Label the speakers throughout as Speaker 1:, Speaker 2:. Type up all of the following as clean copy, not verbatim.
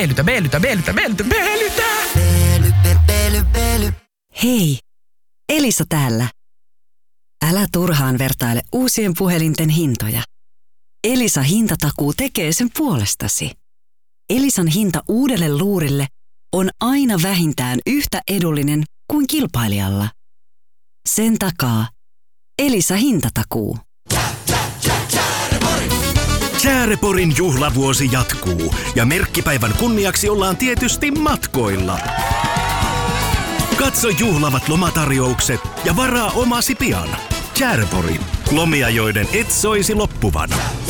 Speaker 1: Hei, Elisa täällä. Älä turhaan vertaile uusien puhelinten hintoja. Elisa hintatakuu tekee sen puolestasi. Elisan hinta uudelle luurille on aina vähintään yhtä edullinen kuin kilpailijalla. Sen takaa Elisa hintatakuu.
Speaker 2: Kääreporin juhlavuosi jatkuu ja merkkipäivän kunniaksi ollaan tietysti matkoilla. Katso juhlavat lomatarjoukset ja varaa omasi pian. Käärepori. Lomia, joiden et soisi loppuvan.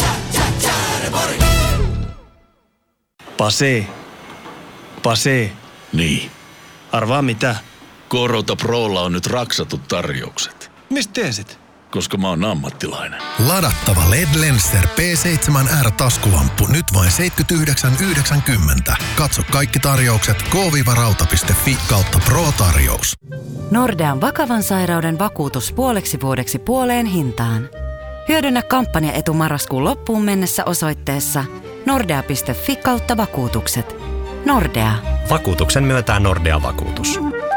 Speaker 3: Pase.
Speaker 4: Niin.
Speaker 3: Arvaa mitä?
Speaker 4: Korota Prolla on nyt raksatut tarjoukset.
Speaker 3: Mistä tiesit?
Speaker 4: Koska mä oon ammattilainen.
Speaker 5: Ladattava LED Lenser P7R-taskulamppu nyt vain 79,90. Katso kaikki tarjoukset k-rauta.fi/Pro-tarjous.
Speaker 1: Nordean vakavan sairauden vakuutus puoleksi vuodeksi puoleen hintaan. Hyödynnä kampanjaetu marraskuun loppuun mennessä osoitteessa nordea.fi/vakuutukset. Nordea.
Speaker 6: Vakuutuksen myöntää Nordea Vakuutus.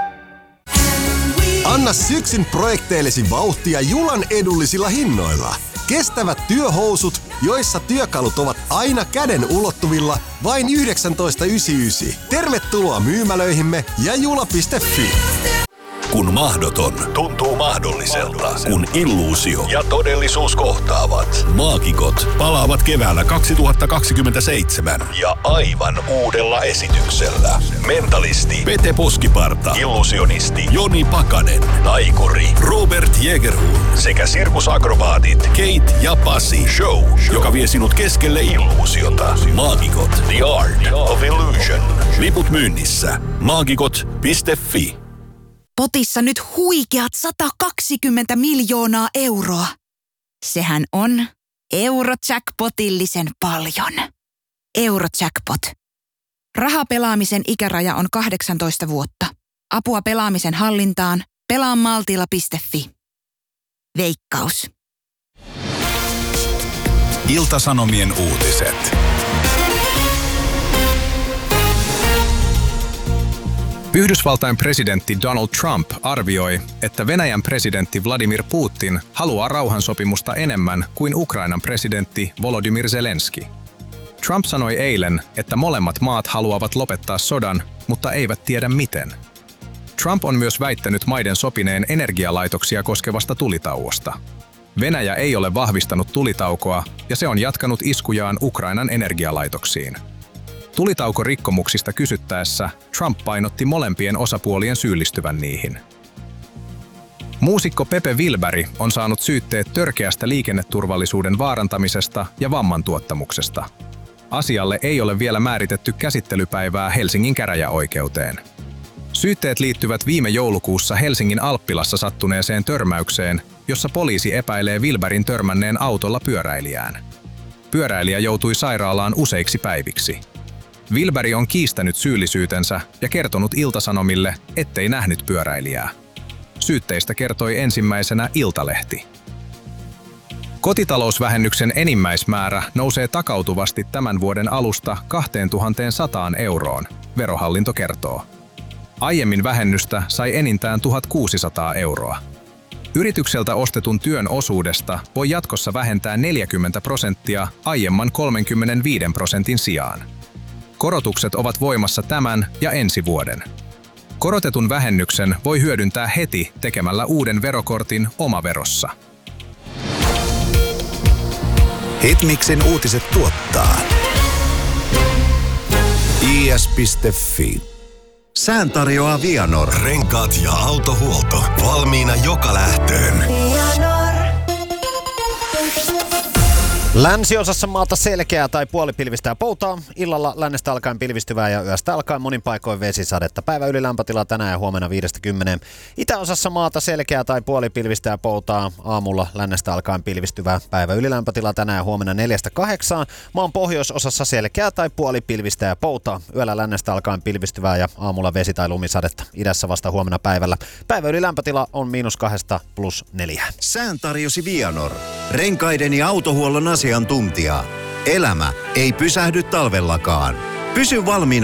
Speaker 7: Anna syksyn projekteillesi vauhtia Julan edullisilla hinnoilla. Kestävät työhousut, joissa työkalut ovat aina käden ulottuvilla, vain 19,99. Tervetuloa myymälöihimme ja jula.fi.
Speaker 2: Kun mahdoton tuntuu mahdolliselta, kun illuusio ja todellisuus kohtaavat. Maagikot palaavat keväällä 2027 ja aivan uudella esityksellä. Mentalisti Pete Poskiparta, illusionisti Joni Pakanen, taikuri Robert Jägerhuun sekä sirkusakrobaatit Kate ja Pasi. Show, joka vie sinut keskelle illuusiota. Maagikot, The Art of Illusion. Liput myynnissä. Maagikot.fi.
Speaker 8: Potissa nyt huikeat 120 miljoonaa euroa. Sehän on Eurojackpotillisen paljon. Eurojackpot. Rahapelaamisen ikäraja on 18 vuotta. Apua pelaamisen hallintaan. Pelaa maltilla.fi. Veikkaus.
Speaker 2: Ilta-Sanomien uutiset.
Speaker 9: Yhdysvaltain presidentti Donald Trump arvioi, että Venäjän presidentti Vladimir Putin haluaa rauhansopimusta enemmän kuin Ukrainan presidentti Volodymyr Zelenski. Trump sanoi eilen, että molemmat maat haluavat lopettaa sodan, mutta eivät tiedä miten. Trump on myös väittänyt maiden sopineen energialaitoksia koskevasta tulitauosta. Venäjä ei ole vahvistanut tulitaukoa ja se on jatkanut iskujaan Ukrainan energialaitoksiin. Tulitaukorikkomuksista kysyttäessä Trump painotti molempien osapuolien syyllistyvän niihin. Muusikko Pepe Wilberg on saanut syytteet törkeästä liikenneturvallisuuden vaarantamisesta ja vammantuottamuksesta. Asialle ei ole vielä määritetty käsittelypäivää Helsingin käräjäoikeuteen. Syytteet liittyvät viime joulukuussa Helsingin Alppilassa sattuneeseen törmäykseen, jossa poliisi epäilee Wilbergin törmänneen autolla pyöräilijään. Pyöräilijä joutui sairaalaan useiksi päiviksi. Wilberg on kiistänyt syyllisyytensä ja kertonut Ilta-Sanomille, ettei nähnyt pyöräilijää. Syytteistä kertoi ensimmäisenä Iltalehti. Kotitalousvähennyksen enimmäismäärä nousee takautuvasti tämän vuoden alusta 2100 euroon, Verohallinto kertoo. Aiemmin vähennystä sai enintään 1600 euroa. Yritykseltä ostetun työn osuudesta voi jatkossa vähentää 40% aiemman 35% sijaan. Korotukset ovat voimassa tämän ja ensi vuoden. Korotetun vähennyksen voi hyödyntää heti tekemällä uuden verokortin omaverossa.
Speaker 2: Hitmixin uutiset tuottaa is.fi. Sään tarjoaa Vianor. Renkaat ja autohuolto. Valmiina joka lähtöön.
Speaker 10: Länsiosassa maata selkeää tai puolipilvistä ja poutaa. Illalla lännestä alkaen pilvistyvää ja yöstä alkaen monin paikoin vesisadetta. Päivä ylilämpötila tänään ja huomenna 5-10. Itäosassa maata selkeää tai puolipilvistä ja poutaa. Aamulla lännestä alkaen pilvistyvää. Päivä ylilämpötila tänään ja huomenna 4-8. Maan pohjoisosassa selkeää tai puolipilvistä ja poutaa. Yöllä lännestä alkaen pilvistyvää ja aamulla vesi- tai lumisadetta. Idässä vasta huomenna päivällä. Päivä ylilämpötila on -2 + 4.
Speaker 11: Sään tarjosi Vianor. Renkaiden ja autohuollon asiantuntija. Elämä ei pysähdy talvellakaan. Pysy valmiina